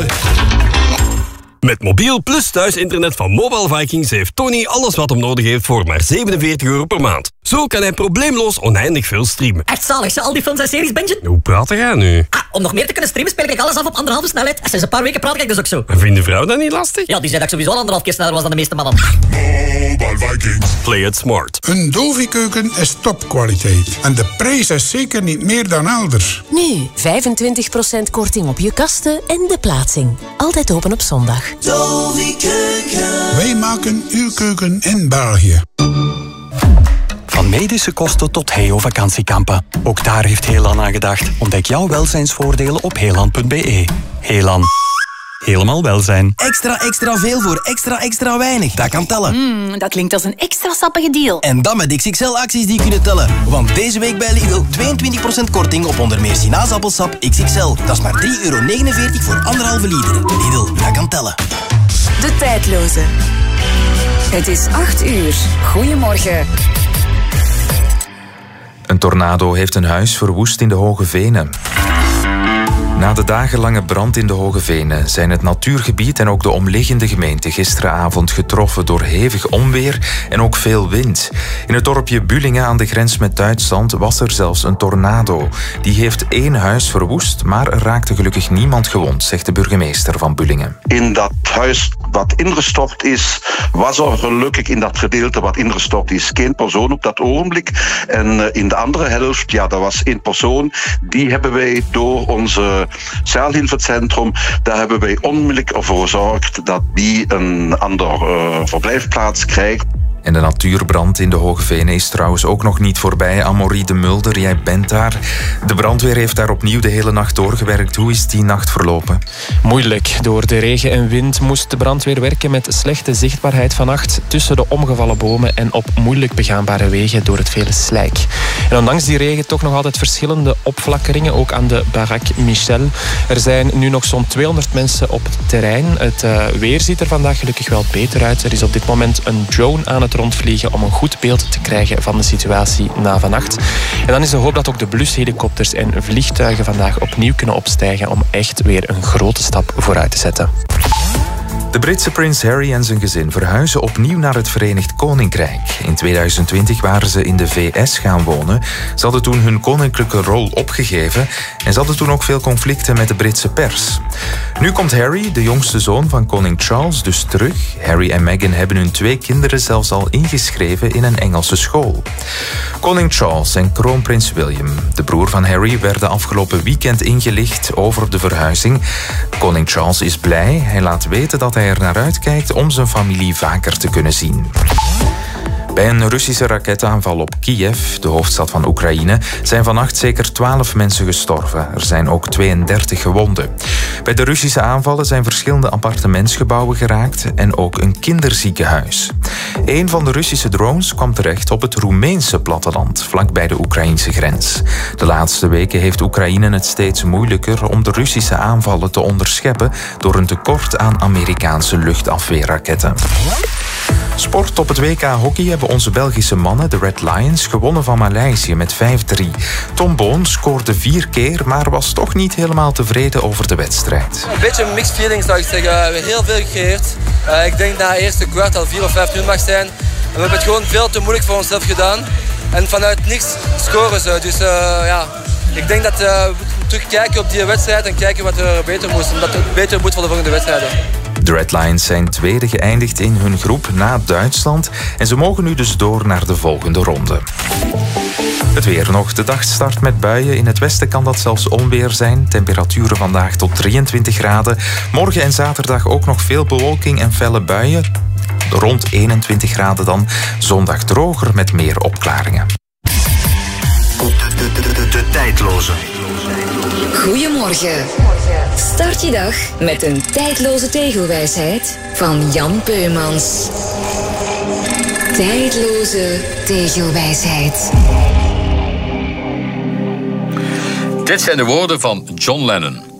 Met mobiel plus thuisinternet van Mobile Vikings heeft Tony alles wat hem nodig heeft voor maar €47 per maand. Zo kan hij probleemloos oneindig veel streamen. Echt zalig, al die films en series, Benjen? Hoe praat jij nu? Om nog meer te kunnen streamen speel ik alles af op 1,5 snelheid. En sinds een paar weken praat ik dus ook zo. En vindt de vrouw dat niet lastig? Ja, die zei dat ik sowieso 1,5 keer sneller was dan de meeste mannen. Mobile Vikings. Play it smart. Een Dovi-keuken is topkwaliteit. En de prijs is zeker niet meer dan elders. Nu 25% korting op je kasten en de plaatsing. Altijd open op zondag. Dovi-keuken. Wij maken uw keuken in België. Van medische kosten tot Heo-vakantiekampen. Ook daar heeft Heelan aan gedacht. Ontdek jouw welzijnsvoordelen op heelan.be. Heelan. Helemaal welzijn. Extra veel voor extra weinig. Dat kan tellen. Dat klinkt als een extra sappige deal. En dan met XXL-acties die kunnen tellen. Want deze week bij Lidl 22% korting op onder meer sinaasappelsap XXL. Dat is maar €3,49 voor 1,5 liter. Lidl, dat kan tellen. De tijdloze. Het is 8 uur. Goedemorgen. Een tornado heeft een huis verwoest in de Hoge Venen. Na de dagenlange brand in de Hoge Venen zijn het natuurgebied en ook de omliggende gemeente gisteravond getroffen door hevig onweer en ook veel wind. In het dorpje Bulingen aan de grens met Duitsland was er zelfs een tornado. Die heeft 1 huis verwoest, maar er raakte gelukkig niemand gewond, zegt de burgemeester van Bulingen. In dat huis wat ingestort is, was er gelukkig in dat gedeelte wat ingestort is geen persoon op dat ogenblik. En in de andere helft, ja, dat was 1 persoon. Die hebben wij door onze Zelfhilfecentrum, daar hebben wij onmiddellijk ervoor gezorgd dat die een ander verblijfplaats krijgt. En de natuurbrand in de Hoge Venen is trouwens ook nog niet voorbij. Amaury de Mulder, jij bent daar. De brandweer heeft daar opnieuw de hele nacht doorgewerkt. Hoe is die nacht verlopen? Moeilijk. Door de regen en wind moest de brandweer werken met slechte zichtbaarheid vannacht tussen de omgevallen bomen en op moeilijk begaanbare wegen door het vele slijk. En ondanks die regen toch nog altijd verschillende opflakkeringen, ook aan de Baraque Michel. Er zijn nu nog zo'n 200 mensen op het terrein. Het weer ziet er vandaag gelukkig wel beter uit. Er is op dit moment een drone aan het rondvliegen om een goed beeld te krijgen van de situatie na vannacht. En dan is de hoop dat ook de blushelikopters en vliegtuigen vandaag opnieuw kunnen opstijgen om echt weer een grote stap vooruit te zetten. De Britse prins Harry en zijn gezin verhuizen opnieuw naar het Verenigd Koninkrijk. In 2020 waren ze in de VS gaan wonen. Ze hadden toen hun koninklijke rol opgegeven en ze hadden toen ook veel conflicten met de Britse pers. Nu komt Harry, de jongste zoon van koning Charles, dus terug. Harry en Meghan hebben hun 2 kinderen zelfs al ingeschreven in een Engelse school. Koning Charles en kroonprins William, de broer van Harry, werden afgelopen weekend ingelicht over de verhuizing. Koning Charles is blij. Hij laat weten dat hij er naar uitkijkt om zijn familie vaker te kunnen zien. Bij een Russische raketaanval op Kiev, de hoofdstad van Oekraïne, zijn vannacht zeker 12 mensen gestorven. Er zijn ook 32 gewonden. Bij de Russische aanvallen zijn verschillende appartementsgebouwen geraakt en ook een kinderziekenhuis. Een van de Russische drones kwam terecht op het Roemeense platteland, vlakbij de Oekraïnse grens. De laatste weken heeft Oekraïne het steeds moeilijker om de Russische aanvallen te onderscheppen door een tekort aan Amerikaanse luchtafweerraketten. Sport. Op het WK hockey hebben onze Belgische mannen, de Red Lions, gewonnen van Maleisië met 5-3. Tom Boon scoorde 4 keer, maar was toch niet helemaal tevreden over de wedstrijd. Een beetje mixed feelings, zou ik zeggen. We hebben heel veel gecreëerd. Ik denk dat het eerste kwart al 4 of 5-0 mag zijn. En we hebben het gewoon veel te moeilijk voor onszelf gedaan. En vanuit niks scoren ze. Dus ik denk dat we terugkijken op die wedstrijd en kijken wat er beter moest. Omdat het beter moet voor de volgende wedstrijden. De Red Lions zijn tweede geëindigd in hun groep na Duitsland en ze mogen nu dus door naar de volgende ronde. Het weer nog. De dag start met buien. In het westen kan dat zelfs onweer zijn. Temperaturen vandaag tot 23 graden. Morgen en zaterdag ook nog veel bewolking en felle buien. Rond 21 graden dan. Zondag droger met meer opklaringen. De tijdloze. Goedemorgen. Start je dag met een tijdloze tegelwijsheid van Jan Peumans. Tijdloze tegelwijsheid. Dit zijn de woorden van John Lennon.